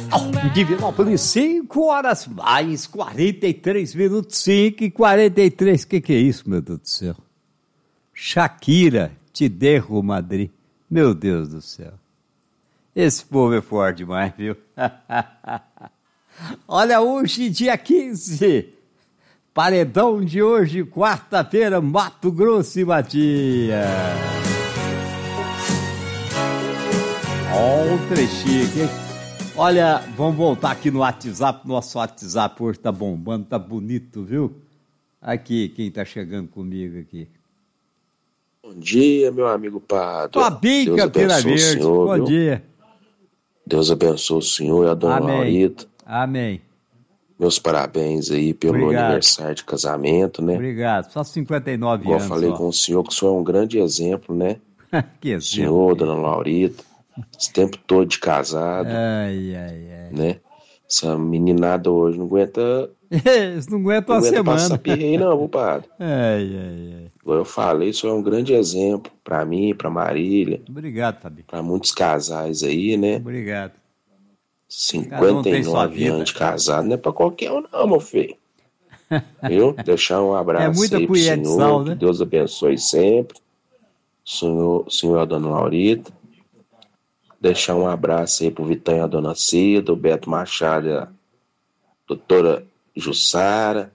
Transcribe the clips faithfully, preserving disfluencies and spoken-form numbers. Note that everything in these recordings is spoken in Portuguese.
Oh, Divinópolis, cinco horas mais quarenta e três minutos, cinco e quarenta e três. Que que é isso, meu Deus do céu? Shakira, te derro, Madrid. Meu Deus do céu. Esse povo é forte demais, viu? Olha, hoje, dia quinze, paredão de hoje, quarta-feira, Mato Grosso e Matias. Ó, um trechinho, hein? Olha, vamos voltar aqui no WhatsApp, nosso WhatsApp hoje tá bombando, tá bonito, viu? Aqui, quem tá chegando comigo aqui. Bom dia, meu amigo Padre. Fabinho Campina Verde, senhor, bom viu? dia. Deus abençoe o senhor e a dona Amém. Laurita. Amém. Meus parabéns aí pelo Obrigado. aniversário de casamento, né? Obrigado, só cinquenta e nove Igual anos. eu falei só. com o senhor, que o senhor é um grande exemplo, né? Que O senhor, dona Laurita, esse tempo todo de casado, Ai, ai, ai. né? Essa meninada hoje não aguenta, Eles não aguentam não uma aguenta passar semana. pirrei não, viu, Padre? Ai, ai, ai. Igual eu falei, o senhor é um grande exemplo pra mim, pra Marília, Obrigado, Fabinho. pra muitos casais aí, né? Obrigado. cinquenta um tem e sua nove vida. anos de casado, não é pra qualquer um não, meu filho. Viu? Deixar um abraço É muita aí pro colher de senhor, sal, que né? Deus abençoe sempre. Senhor, senhor e a dona Laurita. Deixar um abraço aí pro Vitão e a dona Cida, o Beto Machado e a doutora Jussara.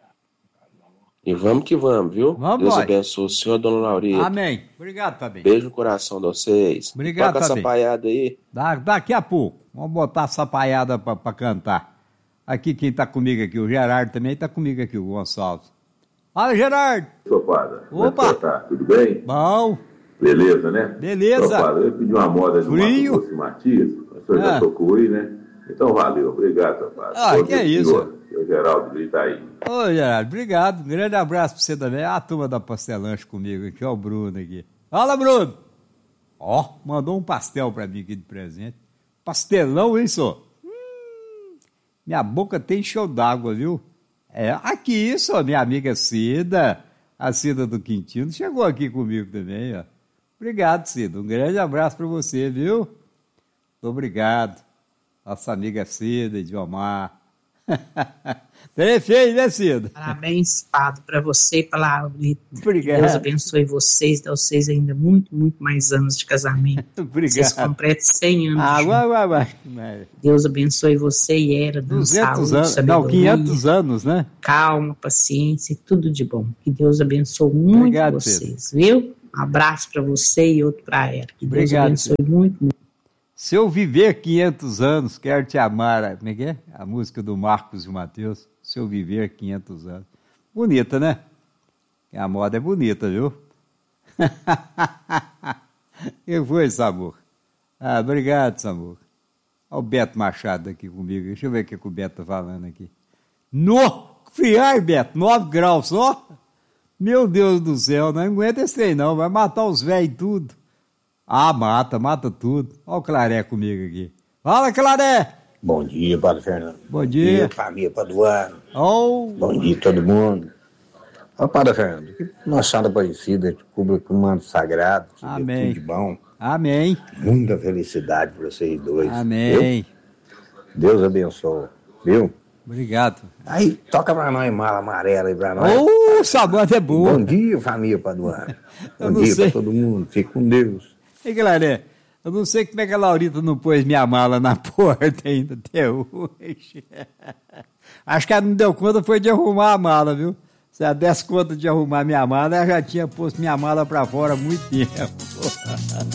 E vamos que vamos, viu? Vamos, Deus boy. abençoe o senhor e a dona Laurita. Amém. Obrigado, Fabinho. Beijo no coração de vocês. Obrigado, Toca essa Fabinho. paiada aí. Da- daqui a pouco, vamos botar essa paiada pra, pra cantar. Aqui quem tá comigo aqui, o Gerardo também tá comigo aqui, o Gonçalves. Fala, Gerardo. Sou padre. Como é que Opa. você tá? Tudo bem? Bom, Beleza, né? Beleza. Sou padre. Eu pedi uma moda de Frio. Mato Grosso e Matias. O senhor Ah. já tocou aí, né? Então valeu. Obrigado, seu padre. Ah, Bom que é dia, isso. senhor. Eu, Geraldo de Itaí. ô Gerardo, obrigado. Um grande abraço pra você também. Ah, a turma da Pastelanche comigo aqui, ó, o Bruno aqui. Fala, Bruno. Ó, mandou um pastel pra mim aqui de presente. Pastelão, hein, só? Hum, minha boca tem encheu d'água, viu? É, aqui, isso, ó, minha amiga Cida, a Cida do Quintino, chegou aqui comigo também, ó. Obrigado, Cida. Um grande abraço pra você, viu? Muito obrigado. Nossa amiga Cida, Idiomar. Tem feio, né, Cida? Parabéns, Padre, para você e para a Laurita. Obrigado. Deus abençoe vocês, dê a vocês ainda muito, muito mais anos de casamento. Obrigado. Vocês completem cem anos. Ah, juntos. vai, vai, vai. vai. Deus abençoe você e Era, dando duzentos saúde, anos, não, sabedoria, quinhentos anos, né? calma, paciência e tudo de bom. Que Deus abençoe muito Obrigado, vocês, viu? Um abraço para você e outro para Era. Que Deus Obrigado, abençoe muito, muito. Se eu viver quinhentos anos, quero te amar. Como é que é? A música do Marcos e Mateus. Se eu viver quinhentos anos. Bonita, né? A moda é bonita, viu? Que foi, Samuca? Ah, obrigado, Samuca. Olha o Beto Machado aqui comigo. Deixa eu ver o que, que o Beto tá falando aqui. No! Friar, Beto, nove graus só? Meu Deus do céu, não aguenta esse trem não. Vai matar os velhos tudo. Ah, mata, mata tudo. Olha o Claré comigo aqui. Fala, Claré! Bom dia, Padre Fernando. Bom dia. Família Paduano. Oh, Bom dia, todo mundo. Ó, Padre Fernando, que Nossa Senhora Aparecida te cubra com um manto sagrado. te dê Amém. Tudo de bom. amém. Muita felicidade para vocês dois. Amém. Viu? Deus abençoe. Viu? Obrigado. Aí, toca pra nós mala amarela aí pra nós. Oh, essa banda é boa. Bom dia, família Paduano. Eu Bom não dia sei. pra todo mundo. Fique com Deus. Ei, Claré, eu não sei como é que a Laurita não pôs minha mala na porta ainda até hoje. Acho que ela não deu conta, foi de arrumar a mala, viu? Se ela desse conta de arrumar minha mala, ela já tinha posto minha mala pra fora há muito tempo.